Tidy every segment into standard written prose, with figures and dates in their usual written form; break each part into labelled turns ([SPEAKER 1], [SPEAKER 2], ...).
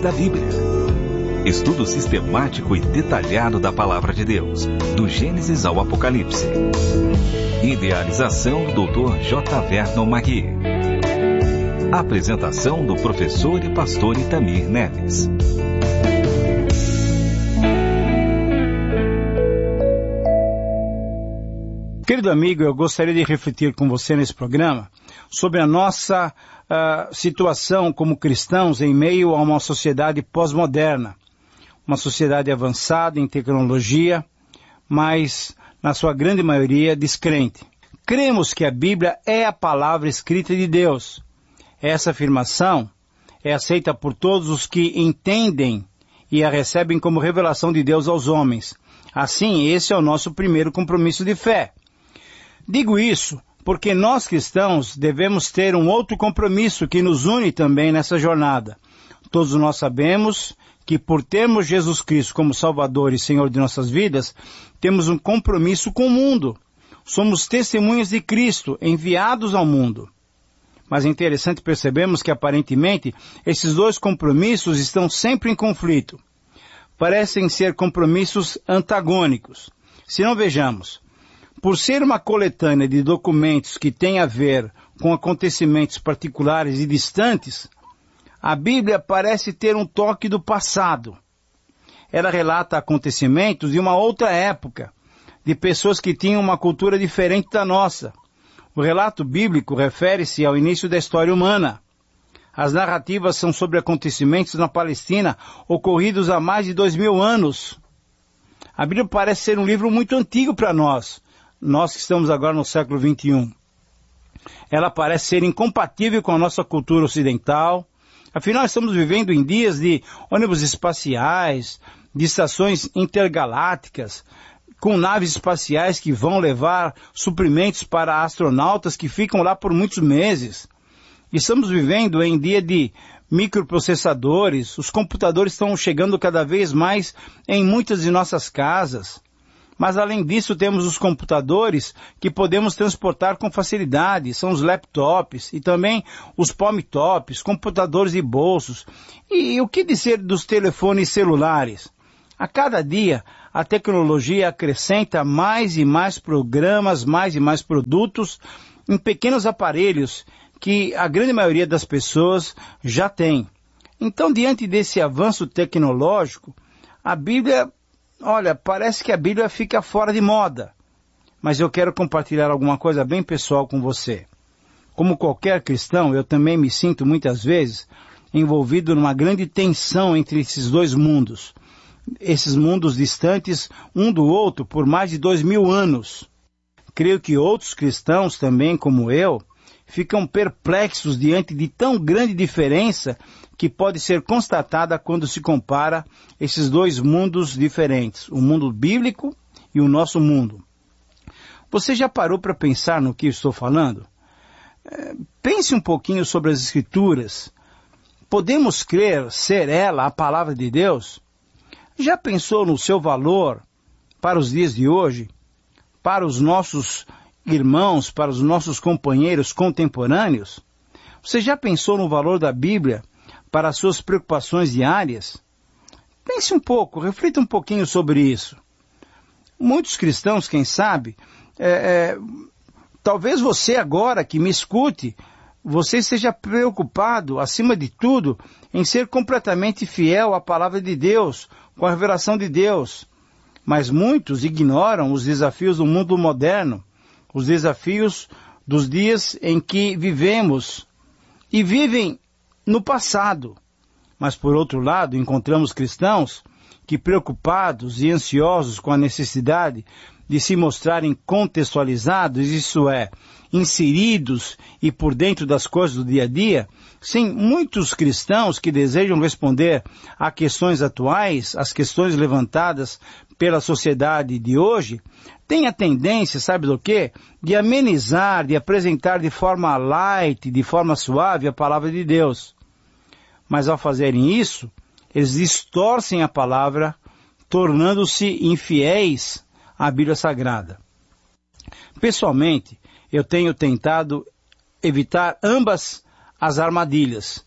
[SPEAKER 1] da Bíblia. Estudo sistemático e detalhado da Palavra de Deus, do Gênesis ao Apocalipse. Idealização do Dr. J. Vernon Magui. Apresentação do professor e pastor Itamir Neves.
[SPEAKER 2] Querido amigo, eu gostaria de refletir com você nesse programa sobre a nossa situação como cristãos em meio a uma sociedade pós-moderna. Uma sociedade avançada em tecnologia, mas, na sua grande maioria, descrente. Cremos que a Bíblia é a palavra escrita de Deus. Essa afirmação é aceita por todos os que entendem e a recebem como revelação de Deus aos homens. Assim, esse é o nosso primeiro compromisso de fé. Digo isso porque nós cristãos devemos ter um outro compromisso que nos une também nessa jornada. Todos nós sabemos que por termos Jesus Cristo como Salvador e Senhor de nossas vidas, temos um compromisso com o mundo. Somos testemunhas de Cristo, enviados ao mundo. Mas é interessante percebermos que aparentemente esses dois compromissos estão sempre em conflito. Parecem ser compromissos antagônicos. Se não vejamos, por ser uma coletânea de documentos que tem a ver com acontecimentos particulares e distantes, a Bíblia parece ter um toque do passado. Ela relata acontecimentos de uma outra época, de pessoas que tinham uma cultura diferente da nossa. O relato bíblico refere-se ao início da história humana. As narrativas são sobre acontecimentos na Palestina ocorridos há mais de 2000 anos. A Bíblia parece ser um livro muito antigo para nós que estamos agora no século XXI. Ela parece ser incompatível com a nossa cultura ocidental. Afinal, estamos vivendo em dias de ônibus espaciais, de estações intergalácticas, com naves espaciais que vão levar suprimentos para astronautas que ficam lá por muitos meses. Estamos vivendo em dia de microprocessadores. Os computadores estão chegando cada vez mais em muitas de nossas casas. Mas além disso temos os computadores que podemos transportar com facilidade, são os laptops e também os palmtops, computadores de bolsos. E o que dizer dos telefones celulares? A cada dia a tecnologia acrescenta mais e mais programas, mais e mais produtos em pequenos aparelhos que a grande maioria das pessoas já tem. Então, diante desse avanço tecnológico, a Bíblia, parece que a Bíblia fica fora de moda. Mas eu quero compartilhar alguma coisa bem pessoal com você. Como qualquer cristão, eu também me sinto muitas vezes envolvido numa grande tensão entre esses dois mundos. Esses mundos distantes um do outro por mais de 2000 anos. Creio que outros cristãos também, como eu, ficam perplexos diante de tão grande diferença que pode ser constatada quando se compara esses dois mundos diferentes, o mundo bíblico e o nosso mundo. Você já parou para pensar no que eu estou falando? Pense um pouquinho sobre as Escrituras. Podemos crer ser ela a palavra de Deus? Já pensou no seu valor para os dias de hoje? Para os nossos irmãos, para os nossos companheiros contemporâneos? Você já pensou no valor da Bíblia para as suas preocupações diárias? Pense um pouco, reflita um pouquinho sobre isso. Muitos cristãos, quem sabe, talvez você agora que me escute, você esteja preocupado, acima de tudo, em ser completamente fiel à palavra de Deus, com a revelação de Deus. Mas muitos ignoram os desafios do mundo moderno, os desafios dos dias em que vivemos e vivem no passado. Mas, por outro lado, encontramos cristãos que, preocupados e ansiosos com a necessidade de se mostrarem contextualizados, isso é, inseridos e por dentro das coisas do dia a dia, sim, muitos cristãos que desejam responder a questões atuais, as questões levantadas pela sociedade de hoje, têm a tendência, sabe do quê? De amenizar, de apresentar de forma light, de forma suave a palavra de Deus. Mas ao fazerem isso, eles distorcem a palavra, tornando-se infiéis à Bíblia Sagrada. Pessoalmente, eu tenho tentado evitar ambas as armadilhas.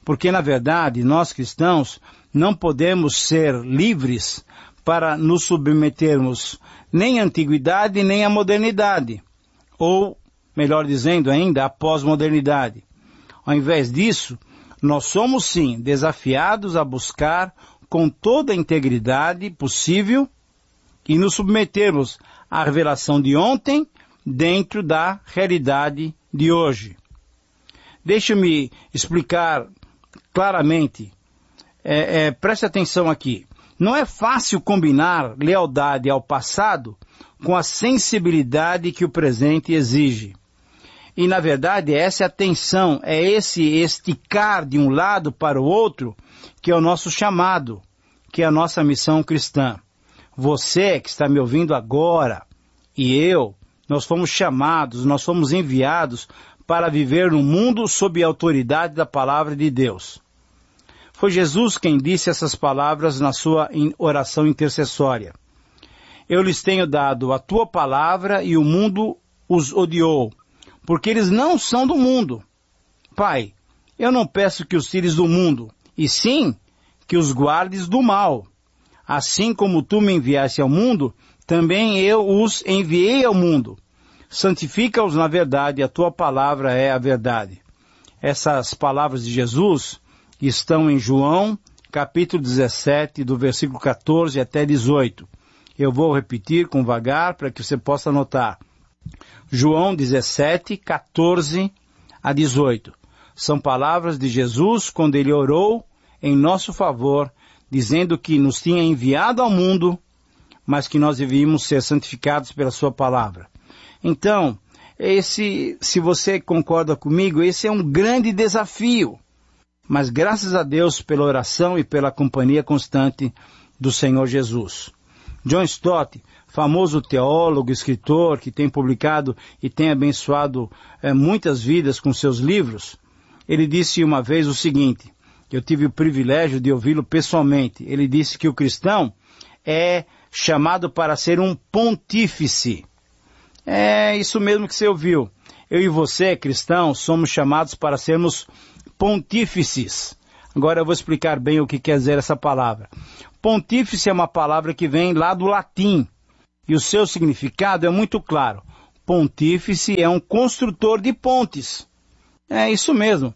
[SPEAKER 2] Porque, na verdade, nós cristãos não podemos ser livres para nos submetermos nem à antiguidade nem à modernidade, ou, melhor dizendo ainda, à pós-modernidade. Ao invés disso, nós somos sim desafiados a buscar com toda a integridade possível e nos submetermos à revelação de ontem dentro da realidade de hoje. Deixa-me explicar claramente. Preste atenção aqui. Não é fácil combinar lealdade ao passado com a sensibilidade que o presente exige. E, na verdade, essa é a tensão, é esse esticar de um lado para o outro que é o nosso chamado, que é a nossa missão cristã. Você que está me ouvindo agora e eu, nós fomos chamados, nós fomos enviados para viver no mundo sob a autoridade da palavra de Deus. Foi Jesus quem disse essas palavras na sua oração intercessória. Eu lhes tenho dado a tua palavra e o mundo os odiou, porque eles não são do mundo. Pai, eu não peço que os tires do mundo, e sim que os guardes do mal. Assim como tu me enviaste ao mundo, também eu os enviei ao mundo. Santifica-os na verdade, a tua palavra é a verdade. Essas palavras de Jesus estão em João, capítulo 17, do versículo 14 até 18. Eu vou repetir com vagar para que você possa anotar. João 17, 14 a 18. São palavras de Jesus quando ele orou em nosso favor, dizendo que nos tinha enviado ao mundo, mas que nós devíamos ser santificados pela sua palavra. Então, se você concorda comigo, esse é um grande desafio. Mas graças a Deus pela oração e pela companhia constante do Senhor Jesus. John Stott, famoso teólogo, escritor, que tem publicado e tem abençoado muitas vidas com seus livros, ele disse uma vez o seguinte, eu tive o privilégio de ouvi-lo pessoalmente, ele disse que o cristão é chamado para ser um pontífice. É isso mesmo que você ouviu. Eu e você, cristãos, somos chamados para sermos pontífices. Agora eu vou explicar bem o que quer dizer essa palavra. Pontífice é uma palavra que vem lá do latim, e o seu significado é muito claro. Pontífice é um construtor de pontes. É isso mesmo.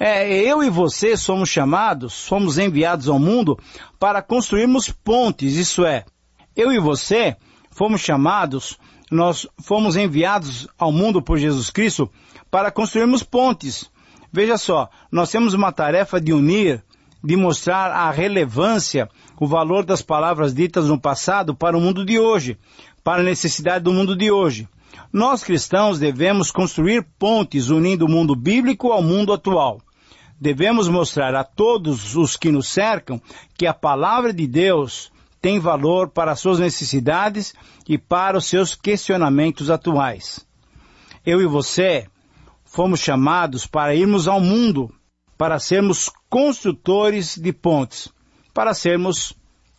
[SPEAKER 2] Eu e você somos chamados, somos enviados ao mundo para construirmos pontes, isso é. Eu e você fomos chamados, nós fomos enviados ao mundo por Jesus Cristo para construirmos pontes. Veja só, nós temos uma tarefa de unir, de mostrar a relevância, o valor das palavras ditas no passado para o mundo de hoje, para a necessidade do mundo de hoje. Nós cristãos devemos construir pontes unindo o mundo bíblico ao mundo atual. Devemos mostrar a todos os que nos cercam que a palavra de Deus tem valor para as suas necessidades e para os seus questionamentos atuais. Eu e você fomos chamados para irmos ao mundo, para sermos construtores de pontes, para sermos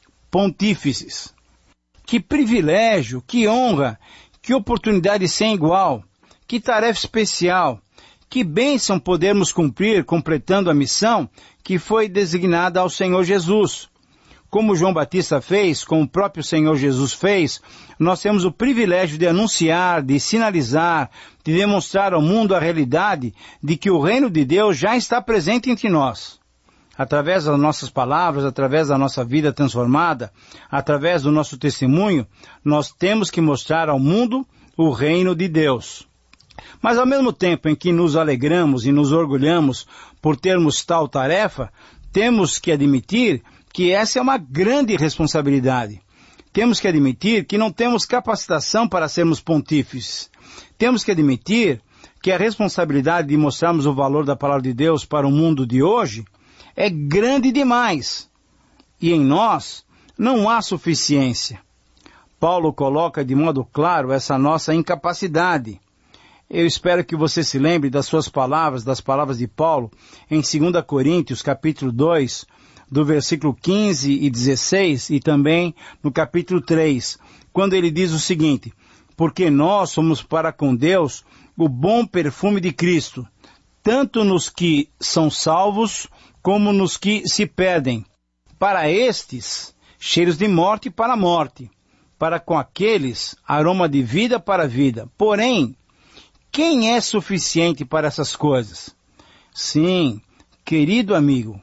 [SPEAKER 2] pontífices. Que privilégio, que honra, que oportunidade sem igual, que tarefa especial, que bênção podermos cumprir completando a missão que foi designada ao Senhor Jesus. Como João Batista fez, como o próprio Senhor Jesus fez, nós temos o privilégio de anunciar, de sinalizar, de demonstrar ao mundo a realidade de que o reino de Deus já está presente entre nós. Através das nossas palavras, através da nossa vida transformada, através do nosso testemunho, nós temos que mostrar ao mundo o reino de Deus. Mas ao mesmo tempo em que nos alegramos e nos orgulhamos por termos tal tarefa, temos que admitir que essa é uma grande responsabilidade. Temos que admitir que não temos capacitação para sermos pontífices. Temos que admitir que a responsabilidade de mostrarmos o valor da palavra de Deus para o mundo de hoje é grande demais. E em nós não há suficiência. Paulo coloca de modo claro essa nossa incapacidade. Eu espero que você se lembre das suas palavras, das palavras de Paulo, em 2 Coríntios, capítulo 2, do versículo 15 e 16, e também no capítulo 3, quando ele diz o seguinte, porque nós somos para com Deus o bom perfume de Cristo, tanto nos que são salvos, como nos que se perdem. Para estes, cheiros de morte para a morte, para com aqueles, aroma de vida para a vida. Porém, quem é suficiente para essas coisas? Sim, querido amigo,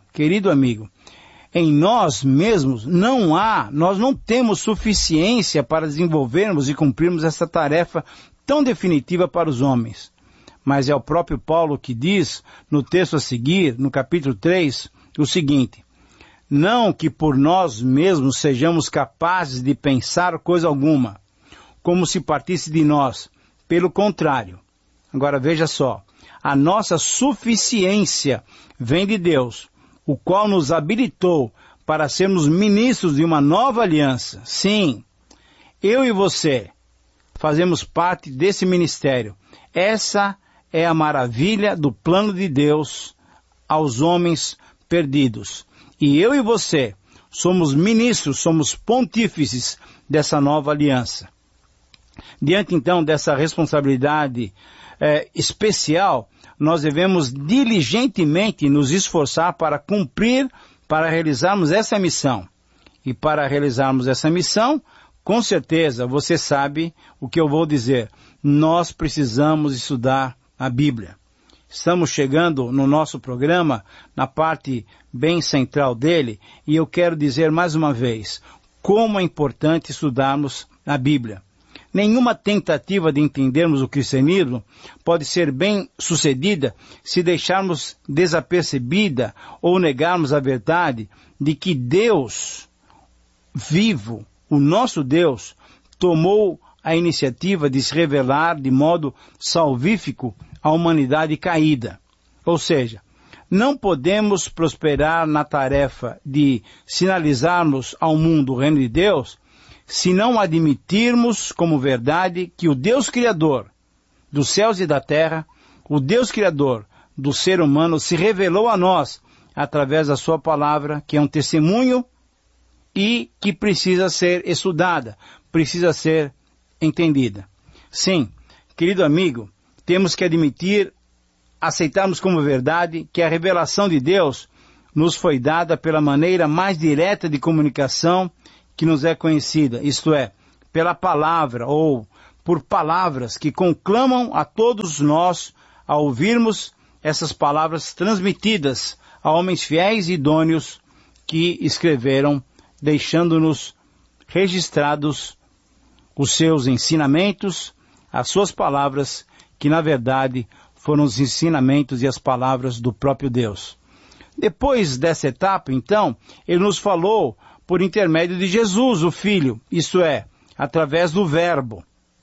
[SPEAKER 2] em nós mesmos nós não temos suficiência para desenvolvermos e cumprirmos essa tarefa tão definitiva para os homens. Mas é o próprio Paulo que diz, no texto a seguir, no capítulo 3, o seguinte: não que por nós mesmos sejamos capazes de pensar coisa alguma, como se partisse de nós. Pelo contrário. Agora veja só, a nossa suficiência vem de Deus, o qual nos habilitou para sermos ministros de uma nova aliança. Sim, eu e você fazemos parte desse ministério. Essa é a maravilha do plano de Deus aos homens perdidos. E eu e você somos ministros, somos pontífices dessa nova aliança. Diante então dessa responsabilidade especial, nós devemos diligentemente nos esforçar para cumprir, para realizarmos essa missão. E para realizarmos essa missão, com certeza, você sabe o que eu vou dizer. Nós precisamos estudar a Bíblia. Estamos chegando no nosso programa, na parte bem central dele, e eu quero dizer mais uma vez, como é importante estudarmos a Bíblia. Nenhuma tentativa de entendermos o cristianismo pode ser bem sucedida se deixarmos desapercebida ou negarmos a verdade de que Deus vivo, o nosso Deus, tomou a iniciativa de se revelar de modo salvífico à humanidade caída. Ou seja, não podemos prosperar na tarefa de sinalizarmos ao mundo o reino de Deus se não admitirmos como verdade que o Deus Criador dos céus e da terra, o Deus Criador do ser humano, se revelou a nós através da sua palavra, que é um testemunho e que precisa ser estudada, precisa ser entendida. Sim, querido amigo, temos que admitir, aceitarmos como verdade que a revelação de Deus nos foi dada pela maneira mais direta de comunicação que nos é conhecida, isto é, pela palavra ou por palavras que conclamam a todos nós a ouvirmos essas palavras transmitidas a homens fiéis e idôneos que escreveram, deixando-nos registrados os seus ensinamentos, as suas palavras, que na verdade foram os ensinamentos e as palavras do próprio Deus. Depois dessa etapa, então, ele nos falou por intermédio de Jesus, o Filho, isto é, através do Verbo,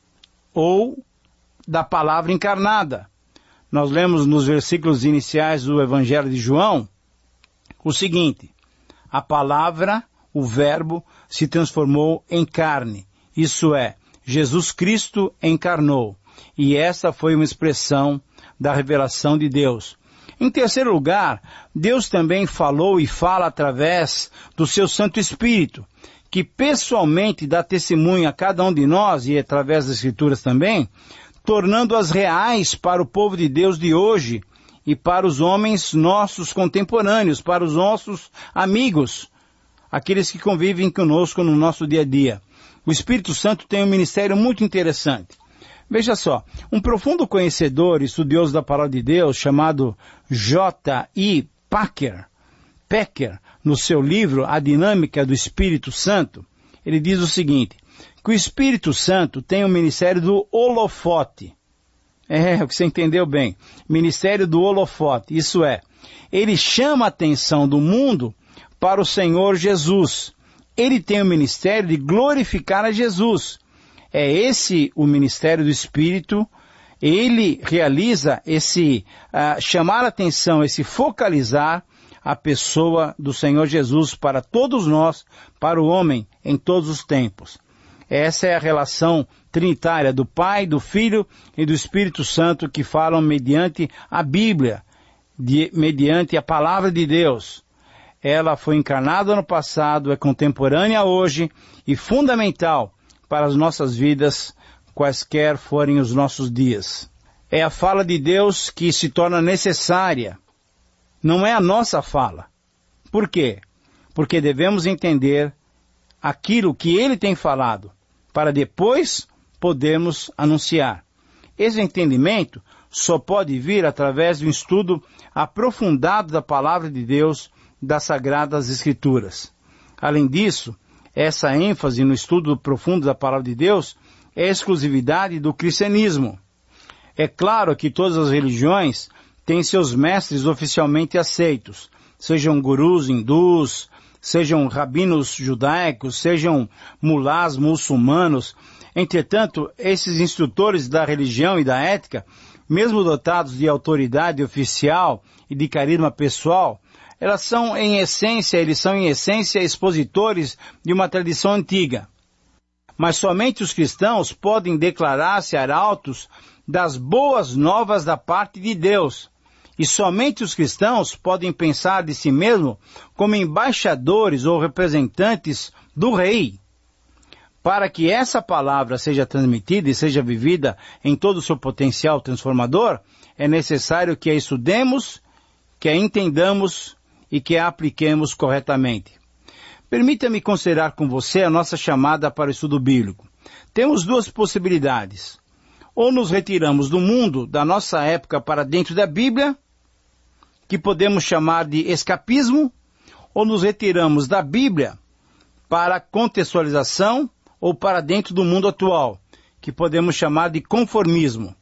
[SPEAKER 2] ou da palavra encarnada. Nós lemos nos versículos iniciais do Evangelho de João o seguinte: a palavra, o Verbo, se transformou em carne, isso é, Jesus Cristo encarnou, e essa foi uma expressão da revelação de Deus. Em terceiro lugar, Deus também falou e fala através do seu Santo Espírito, que pessoalmente dá testemunho a cada um de nós e através das Escrituras também, tornando-as reais para o povo de Deus de hoje e para os homens nossos contemporâneos, para os nossos amigos, aqueles que convivem conosco no nosso dia a dia. O Espírito Santo tem um ministério muito interessante. Veja só, um profundo conhecedor e estudioso da palavra de Deus, chamado J.I. Packer, no seu livro A Dinâmica do Espírito Santo, ele diz o seguinte, que o Espírito Santo tem o ministério do holofote. O que você entendeu bem. Ministério do holofote, isso é, ele chama a atenção do mundo para o Senhor Jesus. Ele tem o ministério de glorificar a Jesus. É esse o ministério do Espírito. Ele realiza esse chamar a atenção, esse focalizar a pessoa do Senhor Jesus para todos nós, para o homem em todos os tempos. Essa é a relação trinitária do Pai, do Filho e do Espírito Santo que falam mediante a Bíblia, mediante a palavra de Deus. Ela foi encarnada no passado, é contemporânea hoje e fundamental para as nossas vidas, quaisquer forem os nossos dias. É a fala de Deus que se torna necessária. Não é a nossa fala. Por quê? Porque devemos entender aquilo que ele tem falado, para depois podermos anunciar. Esse entendimento só pode vir através de um estudo aprofundado da Palavra de Deus, das Sagradas Escrituras. Além disso, essa ênfase no estudo profundo da Palavra de Deus é exclusividade do cristianismo. É claro que todas as religiões têm seus mestres oficialmente aceitos, sejam gurus hindus, sejam rabinos judaicos, sejam mulás muçulmanos. Entretanto, esses instrutores da religião e da ética, mesmo dotados de autoridade oficial e de carisma pessoal, eles são em essência expositores de uma tradição antiga. Mas somente os cristãos podem declarar-se arautos das boas novas da parte de Deus. E somente os cristãos podem pensar de si mesmos como embaixadores ou representantes do Rei. Para que essa palavra seja transmitida e seja vivida em todo o seu potencial transformador, é necessário que a estudemos, que a entendamos e que a apliquemos corretamente. Permita-me considerar com você a nossa chamada para o estudo bíblico. Temos duas possibilidades. Ou nos retiramos do mundo, da nossa época, para dentro da Bíblia, que podemos chamar de escapismo, ou nos retiramos da Bíblia para contextualização ou para dentro do mundo atual, que podemos chamar de conformismo.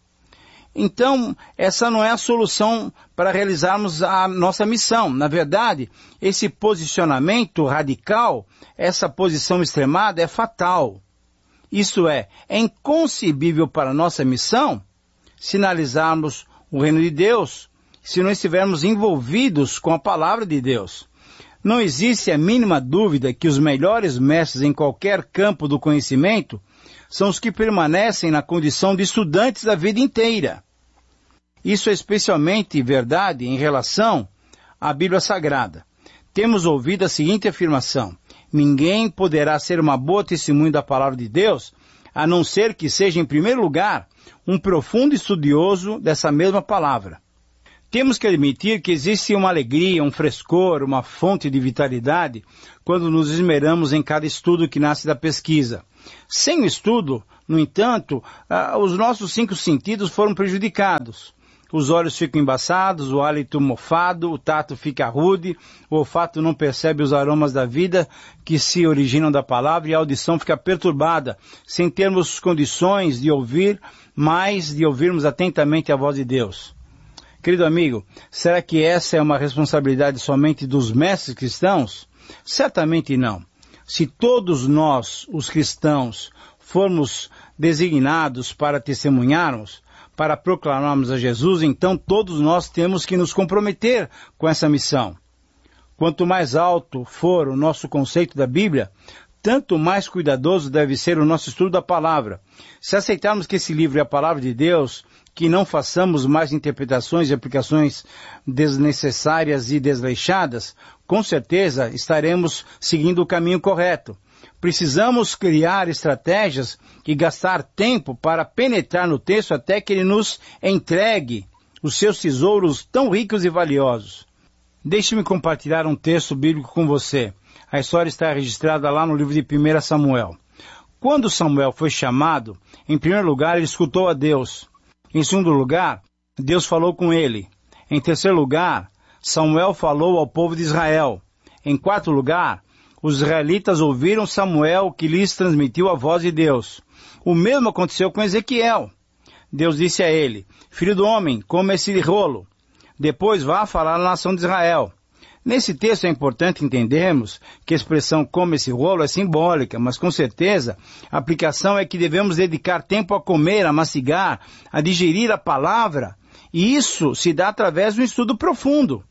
[SPEAKER 2] Então, essa não é a solução para realizarmos a nossa missão. Na verdade, esse posicionamento radical, essa posição extremada é fatal. Isso é inconcebível para a nossa missão sinalizarmos o reino de Deus se não estivermos envolvidos com a palavra de Deus. Não existe a mínima dúvida que os melhores mestres em qualquer campo do conhecimento são os que permanecem na condição de estudantes a vida inteira. Isso é especialmente verdade em relação à Bíblia Sagrada. Temos ouvido a seguinte afirmação: ninguém poderá ser uma boa testemunha da palavra de Deus, a não ser que seja, em primeiro lugar, um profundo estudioso dessa mesma palavra. Temos que admitir que existe uma alegria, um frescor, uma fonte de vitalidade quando nos esmeramos em cada estudo que nasce da pesquisa. Sem o estudo, no entanto, os nossos 5 sentidos foram prejudicados. Os olhos ficam embaçados, o hálito mofado, o tato fica rude, o olfato não percebe os aromas da vida que se originam da palavra e a audição fica perturbada, sem termos condições de ouvir, mais de ouvirmos atentamente a voz de Deus. Querido amigo, será que essa é uma responsabilidade somente dos mestres cristãos? Certamente não. Se todos nós, os cristãos, formos designados para testemunharmos, para proclamarmos a Jesus, então todos nós temos que nos comprometer com essa missão. Quanto mais alto for o nosso conceito da Bíblia, tanto mais cuidadoso deve ser o nosso estudo da palavra. Se aceitarmos que esse livro é a palavra de Deus, que não façamos mais interpretações e aplicações desnecessárias e desleixadas, com certeza estaremos seguindo o caminho correto. Precisamos criar estratégias e gastar tempo para penetrar no texto até que ele nos entregue os seus tesouros tão ricos e valiosos. Deixe-me compartilhar um texto bíblico com você. A história está registrada lá no livro de 1 Samuel. Quando Samuel foi chamado, em primeiro lugar ele escutou a Deus. Em segundo lugar, Deus falou com ele. Em terceiro lugar, Samuel falou ao povo de Israel. Em quarto lugar, os israelitas ouviram Samuel, que lhes transmitiu a voz de Deus. O mesmo aconteceu com Ezequiel. Deus disse a ele: filho do homem, coma esse rolo. Depois vá falar à nação de Israel. Nesse texto é importante entendermos que a expressão "coma esse rolo" é simbólica, mas com certeza a aplicação é que devemos dedicar tempo a comer, a mastigar, a digerir a palavra, e isso se dá através de um estudo profundo.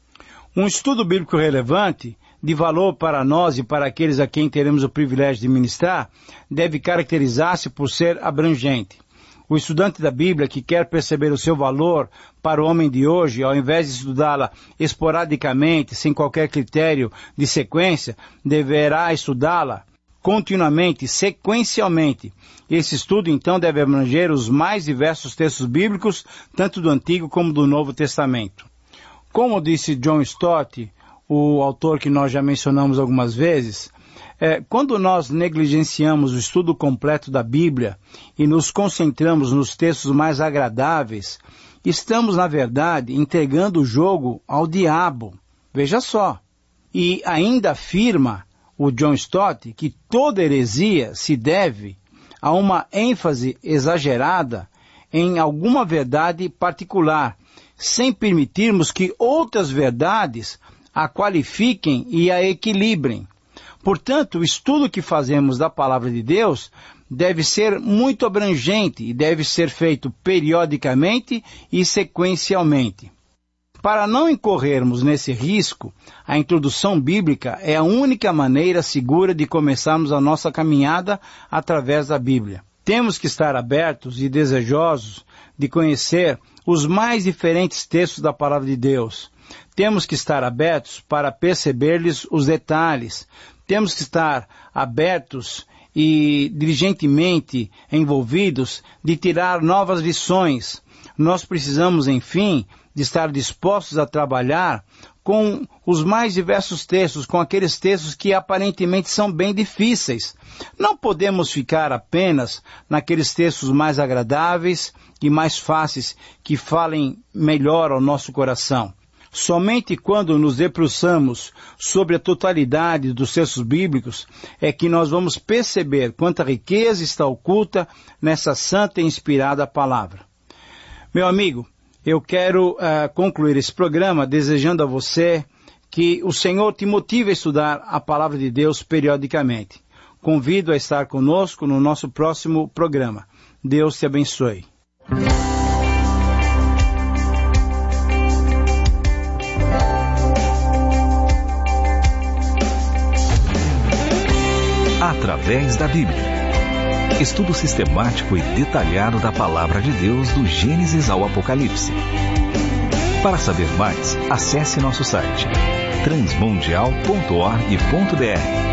[SPEAKER 2] Um estudo bíblico relevante, de valor para nós e para aqueles a quem teremos o privilégio de ministrar, deve caracterizar-se por ser abrangente. O estudante da Bíblia que quer perceber o seu valor para o homem de hoje, ao invés de estudá-la esporadicamente, sem qualquer critério de sequência, deverá estudá-la continuamente, sequencialmente. Esse estudo, então, deve abranger os mais diversos textos bíblicos, tanto do Antigo como do Novo Testamento. Como disse John Stott, o autor que nós já mencionamos algumas vezes, quando nós negligenciamos o estudo completo da Bíblia e nos concentramos nos textos mais agradáveis, estamos, na verdade, entregando o jogo ao diabo. Veja só. E ainda afirma o John Stott que toda heresia se deve a uma ênfase exagerada em alguma verdade particular, sem permitirmos que outras verdades a qualifiquem e a equilibrem. Portanto, o estudo que fazemos da Palavra de Deus deve ser muito abrangente e deve ser feito periodicamente e sequencialmente. Para não incorrermos nesse risco, a introdução bíblica é a única maneira segura de começarmos a nossa caminhada através da Bíblia. Temos que estar abertos e desejosos de conhecer os mais diferentes textos da Palavra de Deus. Temos que estar abertos para perceber-lhes os detalhes. Temos que estar abertos e diligentemente envolvidos de tirar novas lições. Nós precisamos, enfim, de estar dispostos a trabalhar com os mais diversos textos, com aqueles textos que aparentemente são bem difíceis. Não podemos ficar apenas naqueles textos mais agradáveis e mais fáceis que falem melhor ao nosso coração. Somente quando nos debruçamos sobre a totalidade dos textos bíblicos é que nós vamos perceber quanta riqueza está oculta nessa santa e inspirada palavra. Meu amigo, eu quero concluir esse programa desejando a você que o Senhor te motive a estudar a palavra de Deus periodicamente. Convido a estar conosco no nosso próximo programa. Deus te abençoe.
[SPEAKER 1] Através da Bíblia. Estudo sistemático e detalhado da Palavra de Deus do Gênesis ao Apocalipse. Para saber mais, acesse nosso site transmundial.org.br